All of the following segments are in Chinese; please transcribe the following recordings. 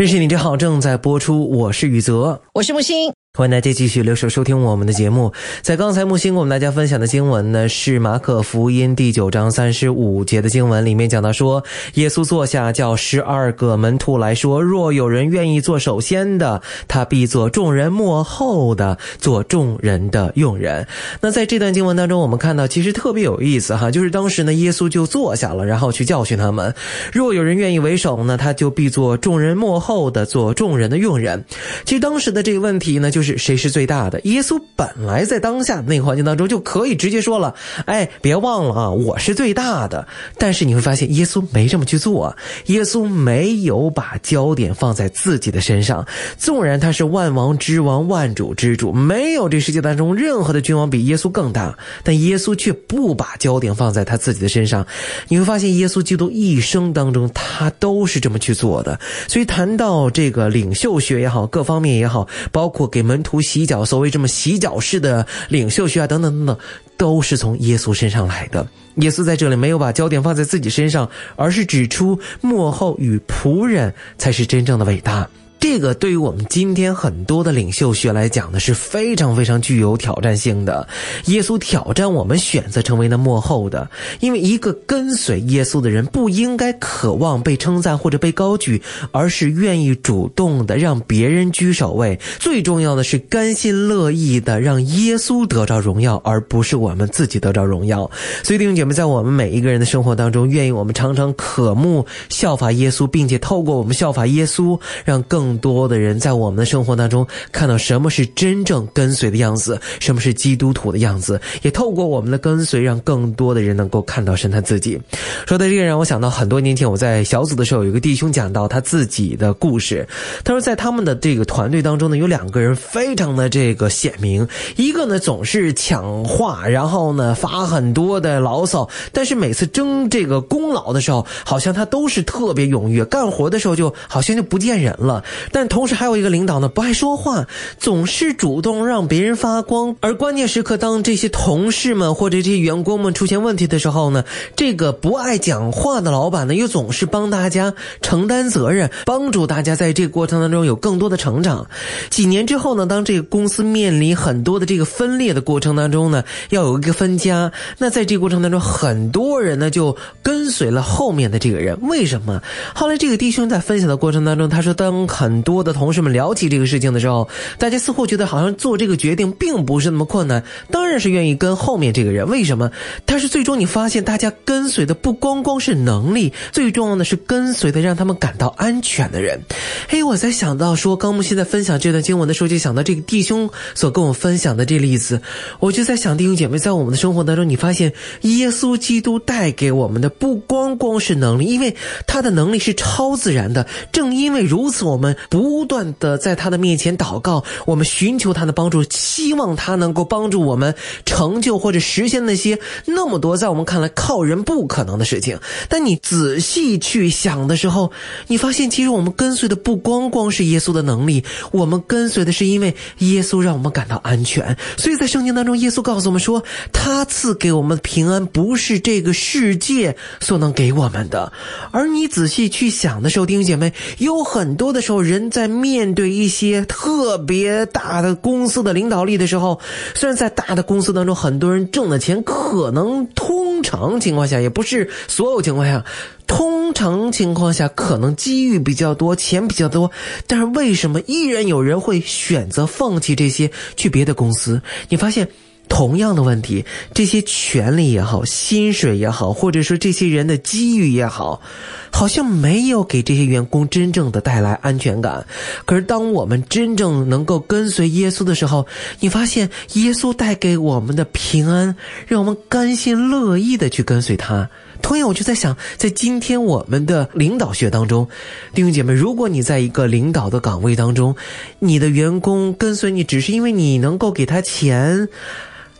认识你真好正在播出，我是宇泽， 我是木星。 欢迎大家继续留守收听我们的节目。在刚才木星给我们大家分享的经文呢，是马可福音第9章35节的经文，里面讲到说，耶稣坐下，叫12个门徒来说，若有人愿意做首先的，他必做众人末后的，做众人的用人。那在这段经文当中，我们看到其实特别有意思哈，就是当时呢，耶稣就坐下了，然后去教训他们，若有人愿意为首呢，他就必做众人末后的，做众人的用人。其实当时的这个问题呢，就是谁是最大的。耶稣本来在当下的那个环境当中就可以直接说了，别忘了啊，我是最大的。但是你会发现耶稣没这么去做，耶稣没有把焦点放在自己的身上。纵然他是万王之王，万主之主，没有这世界当中任何的君王比耶稣更大，但耶稣却不把焦点放在他自己的身上。你会发现耶稣基督一生当中他都是这么去做的。所以谈到这个领袖学也好，各方面也好，包括给门徒洗脚，所谓这么洗脚式的领袖学啊，等等等等，都是从耶稣身上来的。耶稣在这里没有把焦点放在自己身上，而是指出末后与仆人才是真正的伟大。这个对于我们今天很多的领袖学来讲呢，是非常非常具有挑战性的。耶稣挑战我们选择成为那末后的，因为一个跟随耶稣的人不应该渴望被称赞或者被高举，而是愿意主动的让别人居首位。最重要的是甘心乐意的让耶稣得着荣耀，而不是我们自己得着荣耀。所以弟兄姐妹，在我们每一个人的生活当中，愿意我们常常渴慕效法耶稣，并且透过我们效法耶稣，让更多的人在我们的生活当中看到什么是真正跟随的样子，什么是基督徒的样子，也透过我们的跟随让更多的人能够看到神他自己。说到这个让我想到很多年前我在小组的时候，有一个弟兄讲到他自己的故事。他说在他们的这个团队当中呢，有2个人非常的这个显明，一个呢总是抢话，然后呢发很多的牢骚，但是每次争这个功劳的时候，好像他都是特别踊跃，干活的时候就好像就不见人了。但同时还有一个领导呢，不爱说话，总是主动让别人发光，而关键时刻当这些同事们或者这些员工们出现问题的时候呢，这个不爱讲话的老板呢，又总是帮大家承担责任，帮助大家在这个过程当中有更多的成长。几年之后呢，当这个公司面临很多的这个分裂的过程当中呢，要有一个分家，那在这个过程当中很多人呢就跟随了后面的这个人。为什么？后来这个弟兄在分享的过程当中，他说当很多的同事们聊起这个事情的时候，大家似乎觉得好像做这个决定并不是那么困难，当然是愿意跟后面这个人。为什么？但是最终你发现大家跟随的不光光是能力，最重要的是跟随的让他们感到安全的人。我在想到说刚木现在分享这段经文的时候，就想到这个弟兄所跟我分享的这例子，我就在想弟兄姐妹，在我们的生活当中，你发现耶稣基督带给我们的不光光是能力，因为他的能力是超自然的。正因为如此，我们不断的在他的面前祷告，我们寻求他的帮助，希望他能够帮助我们成就或者实现那些那么多在我们看来靠人不可能的事情。但你仔细去想的时候，你发现其实我们跟随的不光光是耶稣的能力，我们跟随的是因为耶稣让我们感到安全。所以在圣经当中，耶稣告诉我们说，他赐给我们的平安不是这个世界所能给我们的。而你仔细去想的时候，弟兄姐妹，有很多的时候人在面对一些特别大的公司的领导力的时候，虽然在大的公司当中很多人挣的钱可能通常情况下，也不是所有情况下，通常情况下可能机遇比较多，钱比较多，但是为什么依然有人会选择放弃这些去别的公司？你发现同样的问题，这些权利也好，薪水也好，或者说这些人的机遇也好，好像没有给这些员工真正的带来安全感。可是当我们真正能够跟随耶稣的时候，你发现耶稣带给我们的平安，让我们甘心乐意的去跟随他。同样我就在想，在今天我们的领导学当中，弟兄姐妹，如果你在一个领导的岗位当中，你的员工跟随你只是因为你能够给他钱，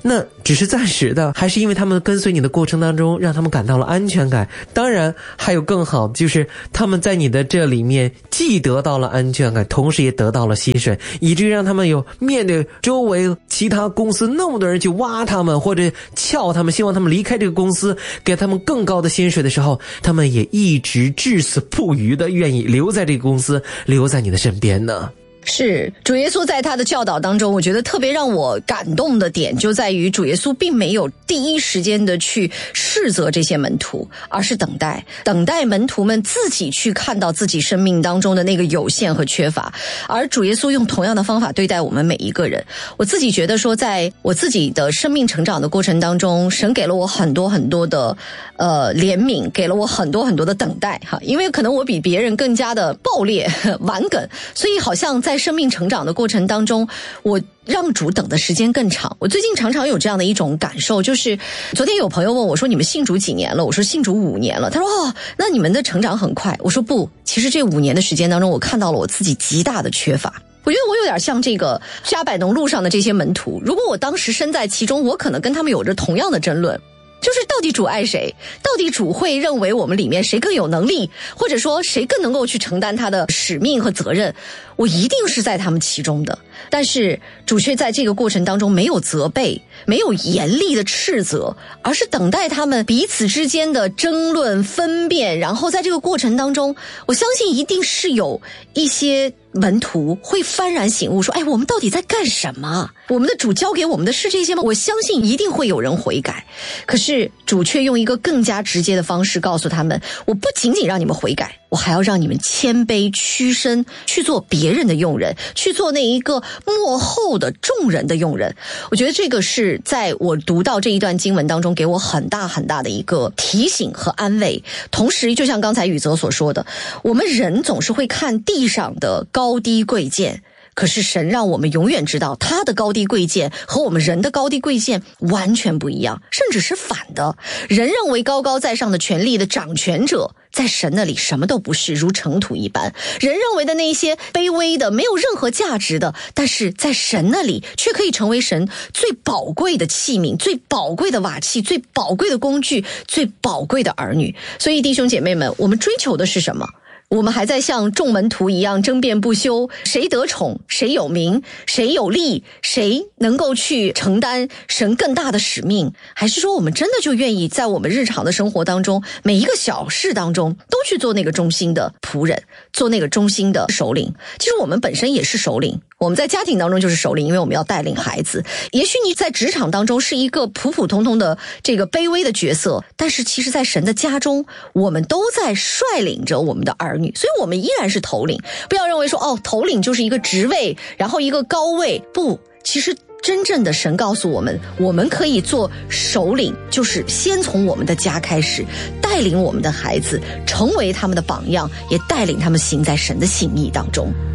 那只是暂时的，还是因为他们跟随你的过程当中让他们感到了安全感？当然还有更好的，就是他们在你的这里面既得到了安全感，同时也得到了薪水，以至于让他们有面对周围其他公司那么多人去挖他们或者撬他们，希望他们离开这个公司，给他们更高的薪水的时候，他们也一直至死不渝的愿意留在这个公司，留在你的身边呢。 是，主耶稣在他的教导当中，我觉得特别让我感动的点就在于主耶稣并没有第一时间的去斥责这些门徒，而是等待门徒们自己去看到自己生命当中的那个有限和缺乏，而主耶稣用同样的方法对待我们每一个人。我自己觉得说，在我自己的生命成长的过程当中，神给了我很多很多的怜悯，给了我很多很多的等待哈，因为可能我比别人更加的暴烈顽梗，所以好像在生命成长的过程当中，我让主等的时间更长。我最近常常有这样的一种感受，就是昨天有朋友问我说，你们信主几年了？我说信主5年了。他说那你们的成长很快。我说不，其实这5年的时间当中，我看到了我自己极大的缺乏。我觉得我有点像这个加百农路上的这些门徒，如果我当时身在其中，我可能跟他们有着同样的争论，就是到底主爱谁，到底主会认为我们里面谁更有能力，或者说谁更能够去承担他的使命和责任，我一定是在他们其中的。但是主却在这个过程当中没有责备，没有严厉的斥责，而是等待他们彼此之间的争论分辨，然后在这个过程当中，我相信一定是有一些门徒会幡然醒悟，说我们到底在干什么？我们的主教给我们的是这些吗？我相信一定会有人悔改，可是主却用一个更加直接的方式告诉他们，我不仅仅让你们悔改，我还要让你们谦卑屈身，去做别人的用人，去做那一个幕后的众人的用人。我觉得这个是在我读到这一段经文当中给我很大很大的一个提醒和安慰。同时就像刚才宇泽所说的，我们人总是会看地上的高低贵贱，可是神让我们永远知道他的高低贵贱和我们人的高低贵贱完全不一样，甚至是反的。人认为高高在上的权力的掌权者，在神那里什么都不是，如尘土一般。人认为的那些卑微的没有任何价值的，但是在神那里却可以成为神最宝贵的器皿，最宝贵的瓦器，最宝贵的工具，最宝贵的儿女。所以弟兄姐妹们，我们追求的是什么？我们还在像众门徒一样争辩不休，谁得宠，谁有名，谁有利，谁能够去承担神更大的使命？还是说我们真的就愿意在我们日常的生活当中，每一个小事当中都去做那个忠心的仆人，做那个忠心的首领？其实我们本身也是首领，我们在家庭当中就是首领，因为我们要带领孩子。也许你在职场当中是一个普普通通的这个卑微的角色，但是其实在神的家中，我们都在率领着我们的儿女，所以我们依然是头领。不要认为说头领就是一个职位，然后一个高位，不，其实真正的神告诉我们，我们可以做首领，就是先从我们的家开始，带领我们的孩子成为他们的榜样，也带领他们行在神的心意当中。